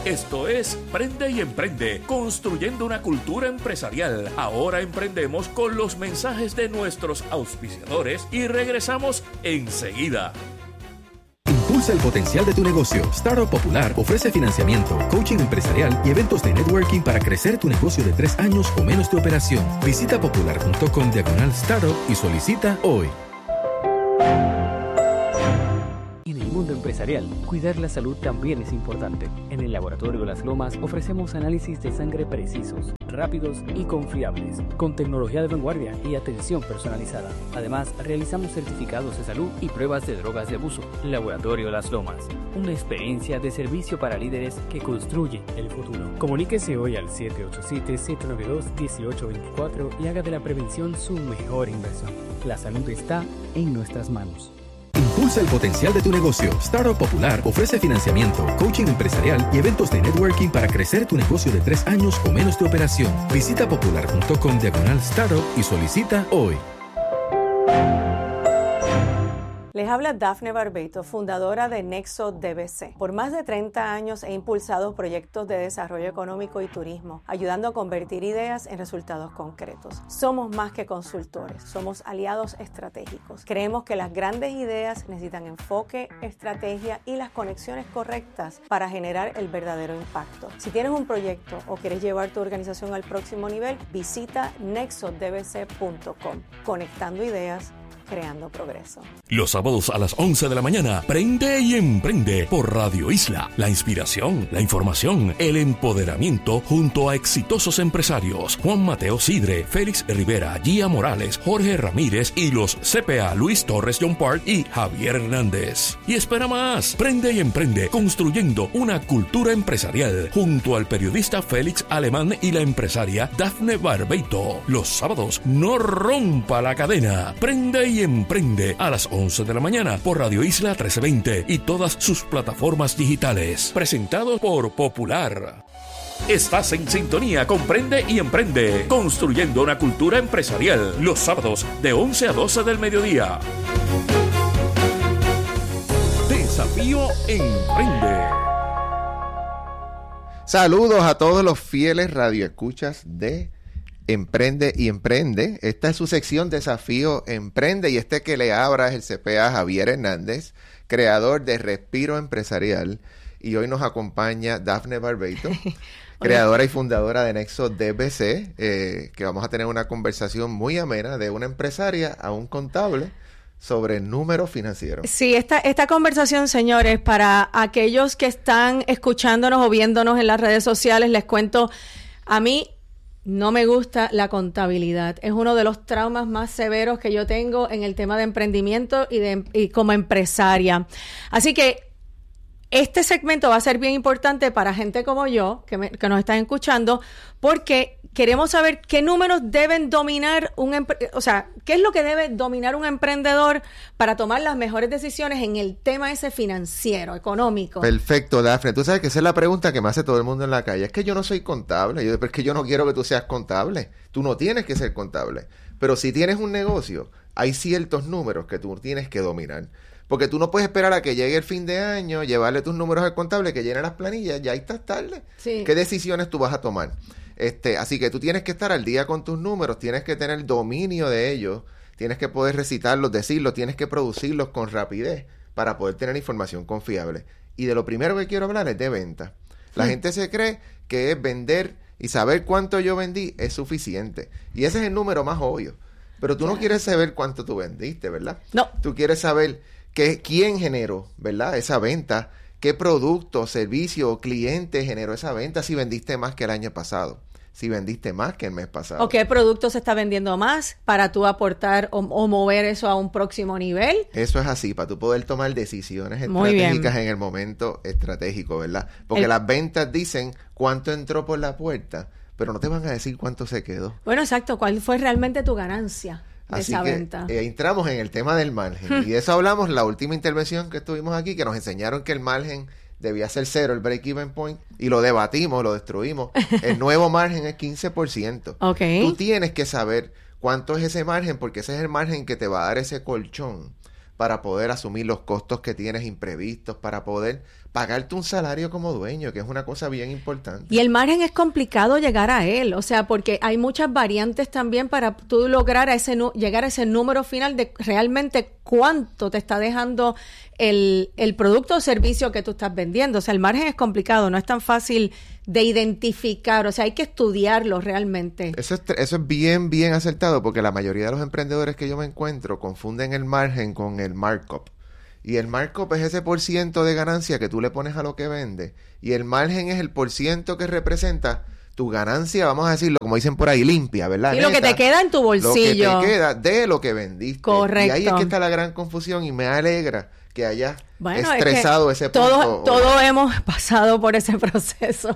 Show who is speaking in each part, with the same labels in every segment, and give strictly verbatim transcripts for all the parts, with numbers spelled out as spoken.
Speaker 1: Esto es Prende y Emprende, construyendo una cultura empresarial. Ahora emprendemos con los mensajes de nuestros auspiciadores y regresamos enseguida.
Speaker 2: Impulsa el potencial de tu negocio. Startup Popular ofrece financiamiento, coaching empresarial y eventos de networking para crecer tu negocio de tres años o menos de operación. Visita popular punto com diagonal startup y solicita hoy.
Speaker 3: En el mundo empresarial, cuidar la salud también es importante. En el Laboratorio Las Lomas ofrecemos análisis de sangre precisos, rápidos y confiables, con tecnología de vanguardia y atención personalizada. Además, realizamos certificados de salud y pruebas de drogas de abuso. Laboratorio Las Lomas, una experiencia de servicio para líderes que construye el futuro. Comuníquese hoy al siete ocho siete, siete nueve dos, uno ocho dos cuatro y haga de la prevención su mejor inversión. La salud está en nuestras manos.
Speaker 2: Impulsa el potencial de tu negocio. Startup Popular ofrece financiamiento, coaching empresarial y eventos de networking para crecer tu negocio de tres años o menos de operación. Visita popular punto com diagonal startup y solicita hoy.
Speaker 4: Les habla Dafne Barbeito, fundadora de Nexo D B C. Por más de treinta años he impulsado proyectos de desarrollo económico y turismo, ayudando a convertir ideas en resultados concretos. Somos más que consultores, somos aliados estratégicos. Creemos que las grandes ideas necesitan enfoque, estrategia y las conexiones correctas para generar el verdadero impacto. Si tienes un proyecto o quieres llevar tu organización al próximo nivel, visita nexo d b c punto com. Conectando ideas, creando progreso.
Speaker 1: Los sábados a las once de la mañana, Prende y Emprende por Radio Isla. La inspiración, la información, el empoderamiento junto a exitosos empresarios. Juan Mateo Sidre, Félix Rivera, Gia Morales, Jorge Ramírez y los C P A Luis Torres John Park y Javier Hernández. Y espera más, Prende y Emprende, construyendo una cultura empresarial junto al periodista Félix Alemán y la empresaria Dafne Barbeito. Los sábados, no rompa la cadena. Prende y Emprende a las once de la mañana por Radio Isla trece veinte y todas sus plataformas digitales. Presentado por Popular. Estás en sintonía con Prende y Emprende, construyendo una cultura empresarial. Los sábados de once a doce del mediodía. Desafío Emprende.
Speaker 5: Saludos a todos los fieles radioescuchas de Emprende y Emprende. Esta es su sección Desafío Emprende y este que le abra es el C P A Javier Hernández, creador de Respiro Empresarial, y hoy nos acompaña Dafne Barbeito, creadora y fundadora de Nexo D B C, eh, que vamos a tener una conversación muy amena de una empresaria a un contable sobre números financieros.
Speaker 4: Sí, esta, esta conversación, señores, para aquellos que están escuchándonos o viéndonos en las redes sociales, les cuento, a mí no me gusta la contabilidad. Es uno de los traumas más severos que yo tengo en el tema de emprendimiento y, de, y como empresaria. Así que este segmento va a ser bien importante para gente como yo, que, me, que nos están escuchando, porque queremos saber qué números deben dominar un empre- o sea, qué es lo que debe dominar un emprendedor para tomar las mejores decisiones en el tema ese financiero, económico.
Speaker 5: Perfecto, Dafne. Tú sabes que esa es la pregunta que me hace todo el mundo en la calle. Es que yo no soy contable. Yo, pero es que yo no quiero que tú seas contable. Tú no tienes que ser contable. Pero si tienes un negocio, hay ciertos números que tú tienes que dominar. Porque tú no puedes esperar a que llegue el fin de año, llevarle tus números al contable, que llene las planillas, ya ahí estás tarde.
Speaker 4: Sí.
Speaker 5: ¿Qué decisiones tú vas a tomar? Este, así que tú tienes que estar al día con tus números, tienes que tener dominio de ellos, tienes que poder recitarlos, decirlos, tienes que producirlos con rapidez para poder tener información confiable. Y de lo primero que quiero hablar es de venta. La sí. gente se cree que es vender y saber cuánto yo vendí es suficiente. Y ese es el número más obvio. Pero tú no quieres saber cuánto tú vendiste, ¿verdad?
Speaker 4: No.
Speaker 5: Tú quieres saber que, quién generó, ¿verdad?, esa venta, qué producto, servicio o cliente generó esa venta, si vendiste más que el año pasado, si vendiste más que el mes pasado.
Speaker 4: ¿O qué producto se está vendiendo más para tú aportar o, o mover eso a un próximo nivel?
Speaker 5: Eso es así, para tú poder tomar decisiones estratégicas en el momento estratégico, ¿verdad? Porque el... las ventas dicen cuánto entró por la puerta, pero no te van a decir cuánto se quedó.
Speaker 4: Bueno, exacto, ¿cuál fue realmente tu ganancia de
Speaker 5: Así
Speaker 4: esa
Speaker 5: que,
Speaker 4: venta?
Speaker 5: Eh, entramos en el tema del margen. Y de eso hablamos la última intervención que estuvimos aquí, que nos enseñaron que el margen debía ser cero, el break-even point, y lo debatimos, lo destruimos. El nuevo margen es quince por ciento.
Speaker 4: Okay.
Speaker 5: Tú tienes que saber cuánto es ese margen, porque ese es el margen que te va a dar ese colchón para poder asumir los costos que tienes imprevistos, para poder pagarte un salario como dueño, que es una cosa bien importante.
Speaker 4: Y el margen es complicado llegar a él, o sea, porque hay muchas variantes también para tú lograr a ese llegar a ese número final de realmente cuánto te está dejando el, el producto o servicio que tú estás vendiendo. O sea, el margen es complicado, no es tan fácil de identificar, o sea, hay que estudiarlo realmente.
Speaker 5: Eso es, eso es bien, bien acertado, porque la mayoría de los emprendedores que yo me encuentro confunden el margen con el markup. Y el markup es ese por ciento de ganancia que tú le pones a lo que vende. Y el margen es el por ciento que representa tu ganancia, vamos a decirlo, como dicen por ahí, limpia, ¿verdad?
Speaker 4: Y lo que te queda en tu bolsillo.
Speaker 5: Lo que te queda de lo que vendiste.
Speaker 4: Correcto.
Speaker 5: Y ahí es que está la gran confusión y me alegra que hayas
Speaker 4: bueno,
Speaker 5: expresado
Speaker 4: es que
Speaker 5: ese punto.
Speaker 4: Todos todo hemos pasado por ese proceso.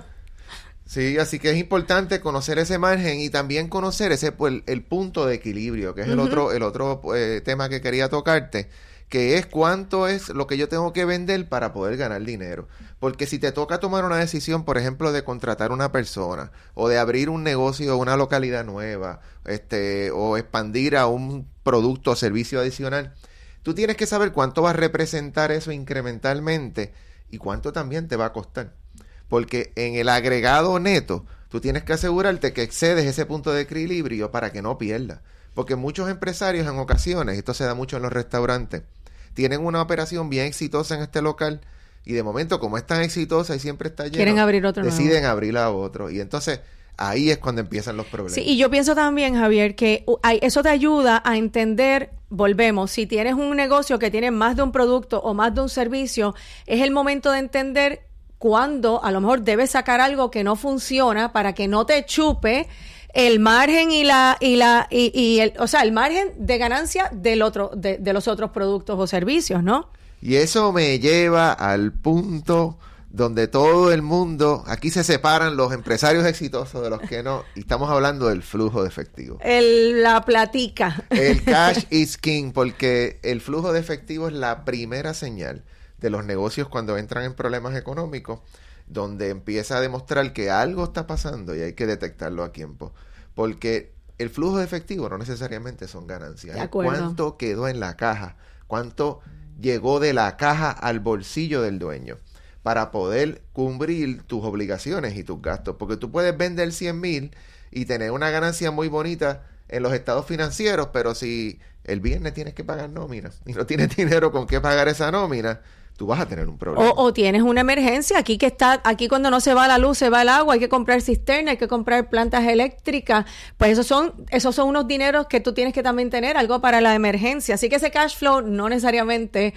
Speaker 5: Sí, así que es importante conocer ese margen y también conocer ese pues, el, el punto de equilibrio, que es uh-huh. el otro, el otro eh, tema que quería tocarte, que es cuánto es lo que yo tengo que vender para poder ganar dinero. Porque si te toca tomar una decisión, por ejemplo, de contratar una persona o de abrir un negocio o una localidad nueva, este, o expandir a un producto o servicio adicional, tú tienes que saber cuánto va a representar eso incrementalmente y cuánto también te va a costar. Porque en el agregado neto, tú tienes que asegurarte que excedes ese punto de equilibrio para que no pierdas. Porque muchos empresarios en ocasiones, y esto se da mucho en los restaurantes, tienen una operación bien exitosa en este local y de momento, como es tan exitosa y siempre está lleno,
Speaker 4: quieren abrir otro
Speaker 5: deciden
Speaker 4: nuevo.
Speaker 5: abrir a otro. Y entonces ahí es cuando empiezan los problemas.
Speaker 4: Sí, y yo pienso también, Javier, que hay, eso te ayuda a entender, volvemos, si tienes un negocio que tiene más de un producto o más de un servicio, es el momento de entender cuándo a lo mejor debes sacar algo que no funciona para que no te chupe el margen y la y la y, y el, o sea, el margen de ganancia del otro de, de los otros productos o servicios, ¿no?
Speaker 5: Y eso me lleva al punto donde todo el mundo, aquí se separan los empresarios exitosos de los que no, y estamos hablando del flujo de efectivo.
Speaker 4: El, la platica.
Speaker 5: El cash is king, porque el flujo de efectivo es la primera señal de los negocios cuando entran en problemas económicos, donde empieza a demostrar que algo está pasando y hay que detectarlo a tiempo. Porque el flujo de efectivo no necesariamente son ganancias.
Speaker 4: De acuerdo.
Speaker 5: ¿Cuánto quedó en la caja? ¿Cuánto llegó de la caja al bolsillo del dueño? Para poder cubrir tus obligaciones y tus gastos. Porque tú puedes vender cien mil y tener una ganancia muy bonita en los estados financieros, pero si el viernes tienes que pagar nómina y no tienes dinero con qué pagar esa nómina, tú vas a tener un problema.
Speaker 4: O, o tienes una emergencia. Aquí que está, aquí cuando no se va la luz, se va el agua, hay que comprar cisterna, hay que comprar plantas eléctricas. Pues esos son, esos son unos dineros que tú tienes que también tener, algo para la emergencia. Así que ese cash flow no necesariamente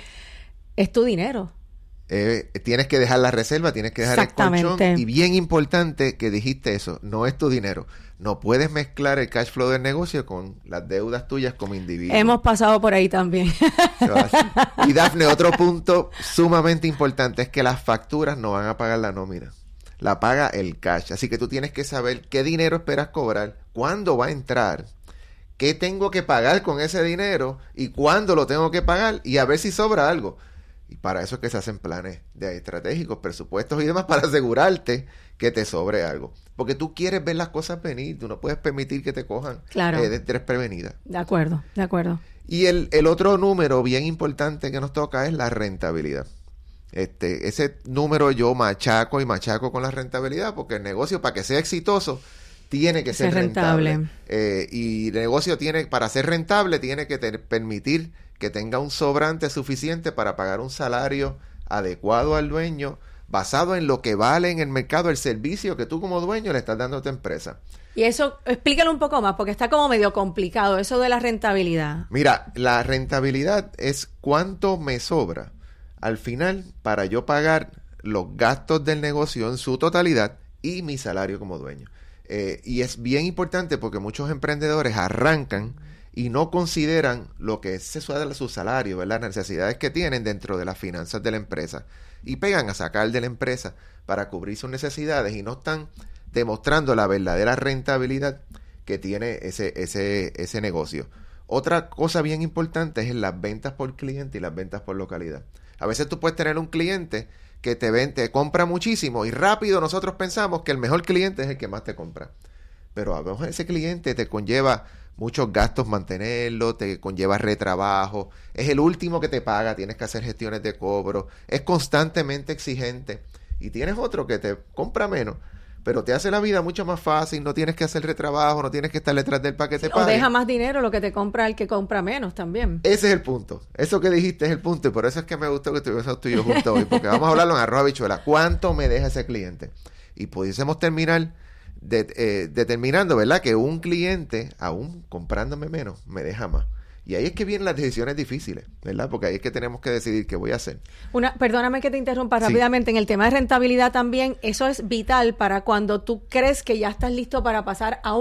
Speaker 4: es tu dinero.
Speaker 5: Eh, tienes que dejar la reserva, tienes que dejar el colchón. Y bien importante que dijiste eso, no es tu dinero. No puedes mezclar el cash flow del negocio con las deudas tuyas como individuo.
Speaker 4: Hemos pasado por ahí también.
Speaker 5: Y Dafne, otro punto sumamente importante es que las facturas no van a pagar la nómina. La paga el cash. Así que tú tienes que saber qué dinero esperas cobrar, cuándo va a entrar, qué tengo que pagar con ese dinero y cuándo lo tengo que pagar y a ver si sobra algo. Y para eso es que se hacen planes de estratégicos, presupuestos y demás para asegurarte que te sobre algo. Porque tú quieres ver las cosas venir, tú no puedes permitir que te cojan
Speaker 4: claro.
Speaker 5: eh, desprevenidas.
Speaker 4: De acuerdo, de acuerdo.
Speaker 5: Y el, el otro número bien importante que nos toca es la rentabilidad. Este, ese número yo machaco y machaco con la rentabilidad porque el negocio, para que sea exitoso, tiene que ser, ser rentable. rentable. Eh, y el negocio tiene, para ser rentable, tiene que te, permitir que tenga un sobrante suficiente para pagar un salario adecuado al dueño, basado en lo que vale en el mercado el servicio que tú como dueño le estás dando a tu empresa.
Speaker 4: Y eso, explícalo un poco más, porque está como medio complicado eso de la rentabilidad.
Speaker 5: Mira, la rentabilidad es cuánto me sobra al final para yo pagar los gastos del negocio en su totalidad y mi salario como dueño. Eh, y es bien importante porque muchos emprendedores arrancan y no consideran lo que es su salario, ¿verdad? Las necesidades que tienen dentro de las finanzas de la empresa y pegan a sacar de la empresa para cubrir sus necesidades y no están demostrando la verdadera rentabilidad que tiene ese, ese, ese negocio. Otra cosa bien importante es las ventas por cliente y las ventas por localidad. A veces tú puedes tener un cliente que te vende, te compra muchísimo y rápido nosotros pensamos que el mejor cliente es el que más te compra. Pero a lo mejor ese cliente te conlleva muchos gastos mantenerlo, te conlleva retrabajo, es el último que te paga, tienes que hacer gestiones de cobro, es constantemente exigente, y tienes otro que te compra menos, pero te hace la vida mucho más fácil, no tienes que hacer retrabajo, no tienes que estar detrás del paquete.
Speaker 4: Sí, o deja más dinero lo que te compra el que compra menos también.
Speaker 5: Ese es el punto. Eso que dijiste es el punto, y por eso es que me gustó que estuviésemos tú y yo juntos hoy, porque vamos a hablarlo en arroz habichuela. ¿Cuánto me deja ese cliente? Y pudiésemos terminar de, eh, determinando, ¿verdad?, que un cliente, aún comprándome menos, me deja más. Y ahí es que vienen las decisiones difíciles, ¿verdad? Porque ahí es que tenemos que decidir qué voy a hacer.
Speaker 4: Una, perdóname que te interrumpa
Speaker 5: Sí.
Speaker 4: rápidamente. En el tema de rentabilidad también, eso es vital para cuando tú crees que ya estás listo para pasar a un